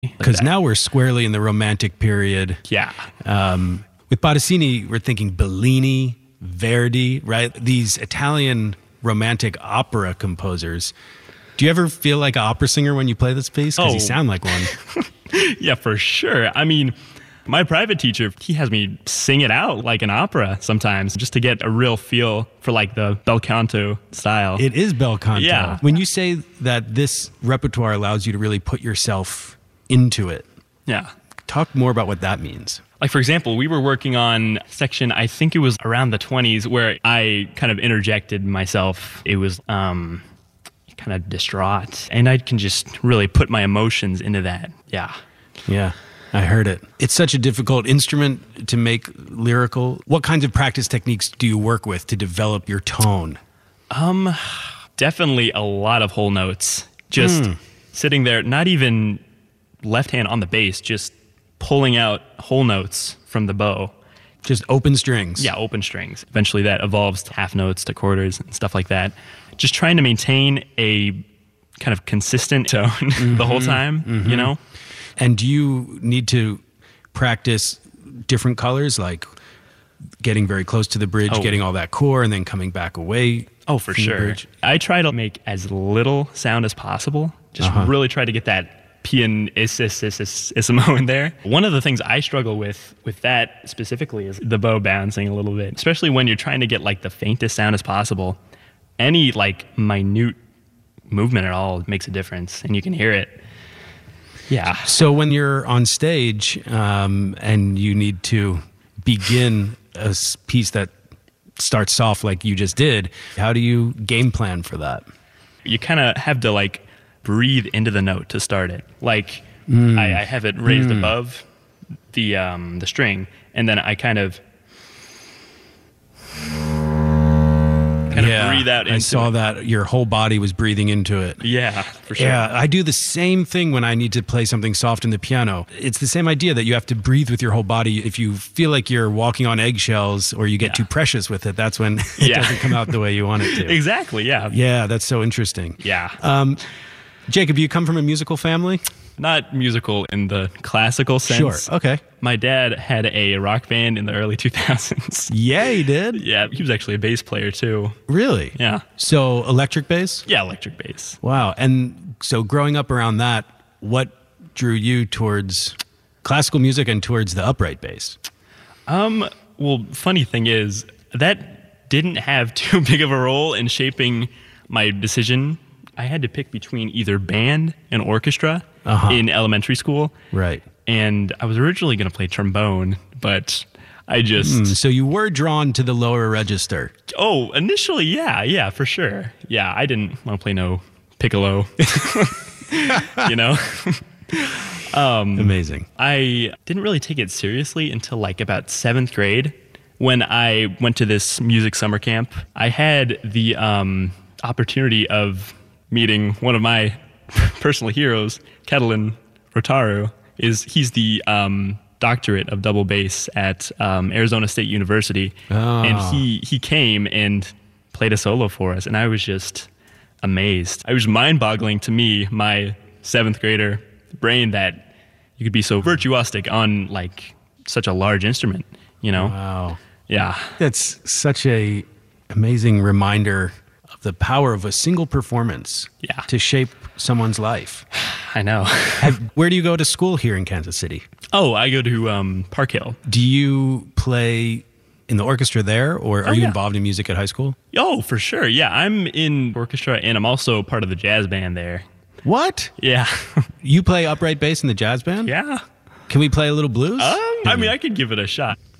Because now we're squarely in the Romantic period. Yeah. With Bottesini, we're thinking Bellini, Verdi, right? These Italian Romantic opera composers. Do you ever feel like an opera singer when you play this piece? Because you sound like one. Yeah, for sure. I mean, my private teacher, he has me sing it out like an opera sometimes just to get a real feel for like the bel canto style. It is bel canto. Yeah. When you say that this repertoire allows you to really put yourself into it, Yeah. talk more about what that means. Like, for example, we were working on section, I think it was around the 20s, where I kind of interjected myself. It was kind of distraught, and I can just really put my emotions into that. Yeah. Yeah, I heard it. It's such a difficult instrument to make lyrical. What kinds of practice techniques do you work with to develop your tone? Definitely a lot of whole notes. Just sitting there, not even left hand on the bass, just pulling out whole notes from the bow. Just open strings. Yeah, open strings. Eventually that evolves to half notes to quarters and stuff like that. Just trying to maintain a kind of consistent tone the whole time, you know? And do you need to practice different colors, like getting very close to the bridge, getting all that core, and then coming back away? Oh, for from the sure. bridge? I try to make as little sound as possible. Just really try to get that pianissimo in there. One of the things I struggle with that specifically is the bow bouncing a little bit, especially when you're trying to get like the faintest sound as possible. Any like minute movement at all makes a difference, and you can hear it. Yeah. So when you're on stage and you need to begin a piece that starts soft like you just did, how do you game plan for that? You kind of have to like breathe into the note to start it. Like I have it raised above the string, and then I kind of breathe out into it. I saw that your whole body was breathing into it. Yeah, for sure. Yeah, I do the same thing when I need to play something soft in the piano. It's the same idea that you have to breathe with your whole body. If you feel like you're walking on eggshells or you get too precious with it, that's when it doesn't come out the way you want it to. Exactly, yeah. Yeah, that's so interesting. Yeah. Jacob, you come from a musical family? Not musical in the classical sense. Sure, okay. My dad had a rock band in the early 2000s. Yeah, he did? Yeah, he was actually a bass player too. Really? Yeah. So electric bass? Yeah, electric bass. Wow. And so growing up around that, what drew you towards classical music and towards the upright bass? Well, funny thing is, that didn't have too big of a role in shaping my decision. I had to pick between either band and orchestra in elementary school. Right. And I was originally going to play trombone, but I just... So you were drawn to the lower register. Oh, initially, yeah, for sure. Yeah, I didn't want to play no piccolo, you know? Amazing. I didn't really take it seriously until like about 7th grade when I went to this music summer camp. I had the opportunity of meeting one of my personal heroes, Catalin Rotaru. He's the doctorate of double bass at Arizona State University. And he came and played a solo for us, and I was just amazed. It was mind-boggling to me, my 7th grader brain, that you could be so virtuosic on like such a large instrument, you know? Wow. Yeah. That's such a amazing reminder of the power of a single performance to shape someone's life. I know. Where do you go to school here in Kansas City? Oh, I go to Park Hill. Do you play in the orchestra there, or are you involved in music at high school? Oh, for sure. Yeah, I'm in orchestra, and I'm also part of the jazz band there. What? Yeah. You play upright bass in the jazz band? Yeah. Can we play a little blues? I mean, I could give it a shot.